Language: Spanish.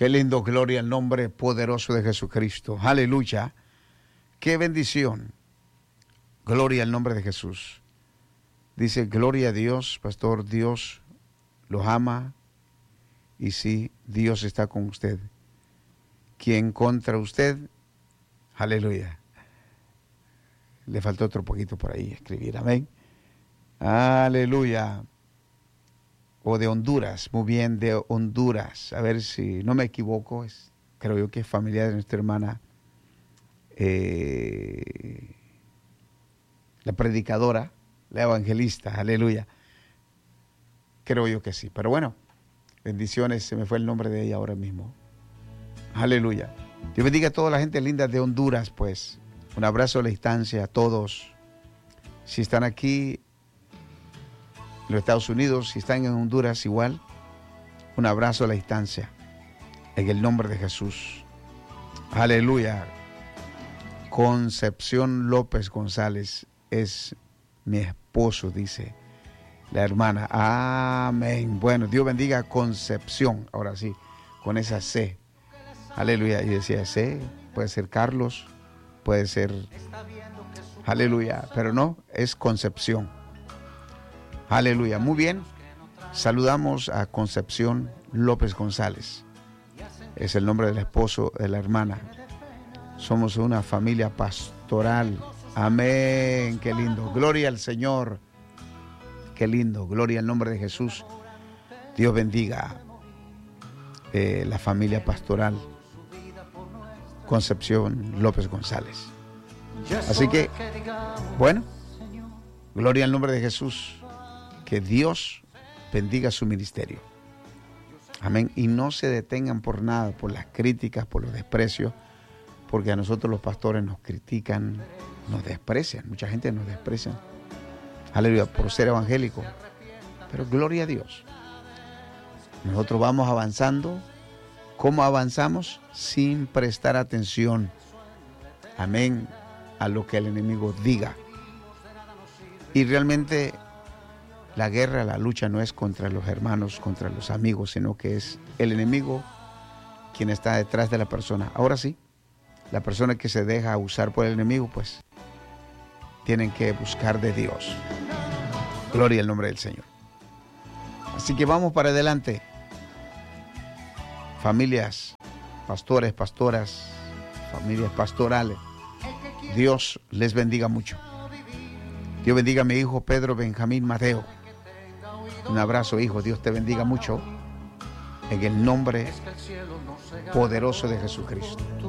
Qué lindo, gloria al nombre poderoso de Jesucristo. Aleluya. Qué bendición. Gloria al nombre de Jesús. Dice, gloria a Dios, pastor, Dios los ama. Y sí, Dios está con usted. ¿Quién contra usted? Aleluya. Le faltó otro poquito por ahí escribir, amén. Aleluya. O de Honduras, muy bien, de Honduras. A ver si no me equivoco, creo yo que es familiar de nuestra hermana, la predicadora, la evangelista, aleluya. Creo yo que sí, pero bueno, bendiciones, se me fue el nombre de ella ahora mismo. Aleluya. Dios bendiga a toda la gente linda de Honduras, pues. Un abrazo a la distancia a todos. Si están aquí en los Estados Unidos, si están en Honduras igual, un abrazo a la distancia, en el nombre de Jesús. Aleluya. Concepción López González es mi esposo, dice la hermana. Amén. Bueno, Dios bendiga a Concepción, ahora sí, con esa C. Aleluya. Y decía C, puede ser Carlos, puede ser, aleluya, pero no, es Concepción. Aleluya, muy bien. Saludamos a Concepción López González. Es el nombre del esposo de la hermana. Somos una familia pastoral. Amén, qué lindo. Gloria al Señor. Qué lindo, gloria al nombre de Jesús. Dios bendiga la familia pastoral Concepción López González. Así que, bueno, gloria al nombre de Jesús. Que Dios bendiga su ministerio. Amén. Y no se detengan por nada, por las críticas, por los desprecios, porque a nosotros los pastores nos critican, nos desprecian. Mucha gente nos desprecia. Aleluya, por ser evangélico. Pero gloria a Dios. Nosotros vamos avanzando. ¿Cómo avanzamos? Sin prestar atención. Amén. A lo que el enemigo diga. Y realmente la guerra, la lucha no es contra los hermanos, contra los amigos, sino que es el enemigo quien está detrás de la persona. Ahora sí, la persona que se deja usar por el enemigo, pues tienen que buscar de Dios. Gloria al nombre del Señor. Así que vamos para adelante. Familias, pastores, pastoras, familias pastorales. Dios les bendiga mucho. Dios bendiga a mi hijo Pedro Benjamín Mateo. Un abrazo, hijo. Dios te bendiga mucho. En el nombre poderoso de Jesucristo.